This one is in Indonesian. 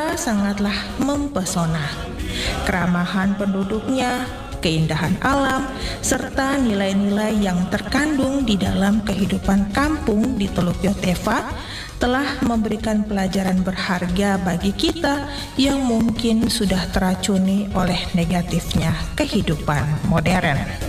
Jawa sangatlah mempesona. Keramahan penduduknya, keindahan alam, serta nilai-nilai yang terkandung di dalam kehidupan kampung di Teluk Yotefa telah memberikan pelajaran berharga bagi kita yang mungkin sudah teracuni oleh negatifnya kehidupan modern.